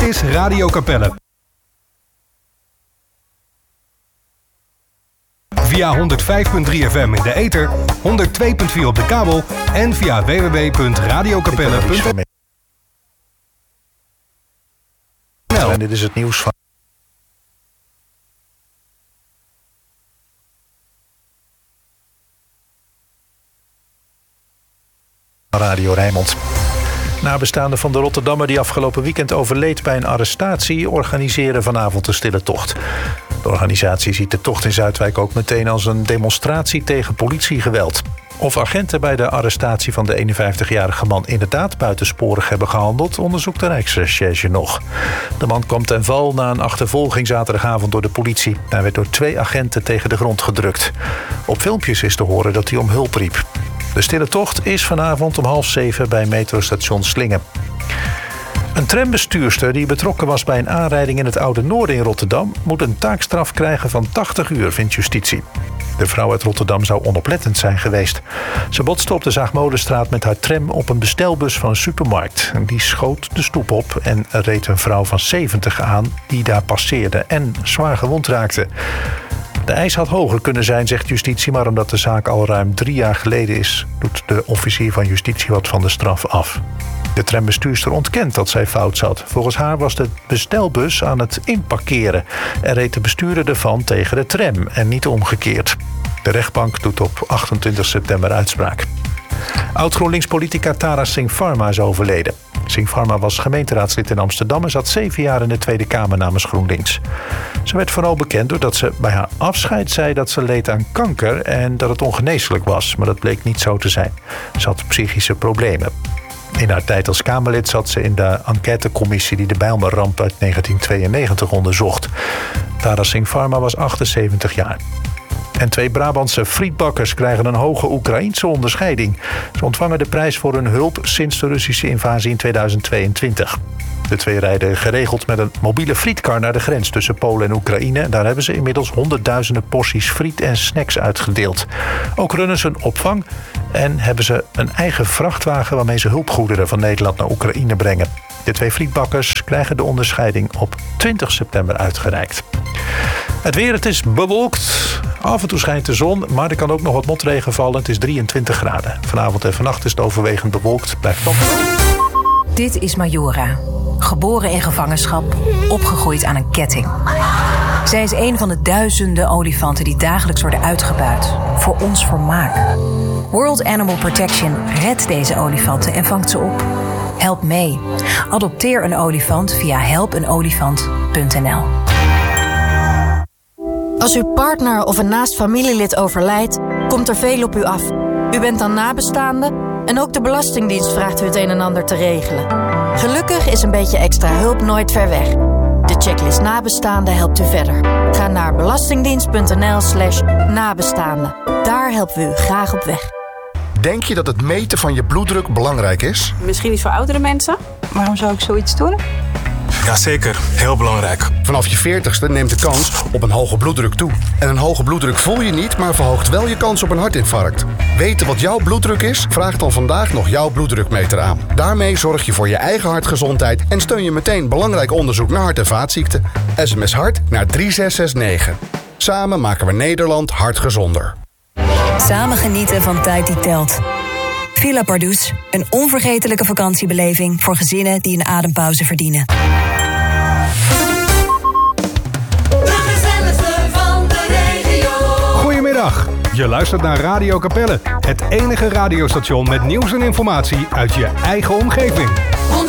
is Radio Capelle. Via 105.3 FM in de ether, 102.4 op de kabel en via www.radiocapelle.nl. En dit is het nieuws van Radio Rijnmond. Nabestaanden van de Rotterdammer die afgelopen weekend overleed bij een arrestatie organiseren vanavond de stille tocht. De organisatie ziet de tocht in Zuidwijk ook meteen als een demonstratie tegen politiegeweld. Of agenten bij de arrestatie van de 51-jarige man inderdaad buitensporig hebben gehandeld, onderzoekt de Rijksrecherche nog. De man kwam ten val na een achtervolging zaterdagavond door de politie. Hij werd door 2 agenten tegen de grond gedrukt. Op filmpjes is te horen dat hij om hulp riep. De stille tocht is vanavond om 6:30 bij metrostation Slingen. Een trambestuurster die betrokken was bij een aanrijding in het Oude Noorden in Rotterdam moet een taakstraf krijgen van 80 uur, vindt justitie. De vrouw uit Rotterdam zou onoplettend zijn geweest. Ze botste op de Zaagmolenstraat met haar tram op een bestelbus van een supermarkt. Die schoot de stoep op en reed een vrouw van 70 aan die daar passeerde en zwaar gewond raakte. De eis had hoger kunnen zijn, zegt justitie, maar omdat de zaak al ruim 3 jaar geleden is, doet de officier van justitie wat van de straf af. De trambestuurster ontkent dat zij fout zat. Volgens haar was de bestelbus aan het inparkeren en reed de bestuurder ervan tegen de tram en niet omgekeerd. De rechtbank doet op 28 september uitspraak. Oud-GroenLinks-politica Tara Singh Pharma is overleden. Singh Pharma was gemeenteraadslid in Amsterdam en zat 7 jaar in de Tweede Kamer namens GroenLinks. Ze werd vooral bekend doordat ze bij haar afscheid zei dat ze leed aan kanker en dat het ongeneeslijk was, maar dat bleek niet zo te zijn. Ze had psychische problemen. In haar tijd als Kamerlid zat ze in de enquêtecommissie die de Bijlmerramp uit 1992 onderzocht. Tara Singh Pharma was 78 jaar. En 2 Brabantse frietbakkers krijgen een hoge Oekraïense onderscheiding. Ze ontvangen de prijs voor hun hulp sinds de Russische invasie in 2022. De 2 rijden geregeld met een mobiele frietkar naar de grens tussen Polen en Oekraïne. Daar hebben ze inmiddels honderdduizenden porties friet en snacks uitgedeeld. Ook runnen ze een opvang en hebben ze een eigen vrachtwagen waarmee ze hulpgoederen van Nederland naar Oekraïne brengen. De 2 frietbakkers krijgen de onderscheiding op 20 september uitgereikt. Het weer, het is bewolkt. Af en toe schijnt de zon, maar er kan ook nog wat motregen vallen. Het is 23 graden. Vanavond en vannacht is het overwegend bewolkt. Blijft dan. Dit is Majora. Geboren in gevangenschap, opgegroeid aan een ketting. Zij is een van de duizenden olifanten die dagelijks worden uitgebuit. Voor ons vermaak. World Animal Protection redt deze olifanten en vangt ze op. Help mee. Adopteer een olifant via helpenolifant.nl. Als uw partner of een naast familielid overlijdt, komt er veel op u af. U bent dan nabestaande en ook de Belastingdienst vraagt u het een en ander te regelen. Gelukkig is een beetje extra hulp nooit ver weg. De checklist nabestaande helpt u verder. Ga naar belastingdienst.nl/nabestaande. Daar helpen we u graag op weg. Denk je dat het meten van je bloeddruk belangrijk is? Misschien iets voor oudere mensen. Waarom zou ik zoiets doen? Jazeker, heel belangrijk. Vanaf je 40ste neemt de kans op een hoge bloeddruk toe. En een hoge bloeddruk voel je niet, maar verhoogt wel je kans op een hartinfarct. Weten wat jouw bloeddruk is? Vraag dan vandaag nog jouw bloeddrukmeter aan. Daarmee zorg je voor je eigen hartgezondheid en steun je meteen belangrijk onderzoek naar hart- en vaatziekten. SMS hart naar 3669. Samen maken we Nederland hartgezonder. Samen genieten van tijd die telt. Villa Pardoes, een onvergetelijke vakantiebeleving voor gezinnen die een adempauze verdienen. Goedemiddag, je luistert naar Radio Capelle. Het enige radiostation met nieuws en informatie uit je eigen omgeving.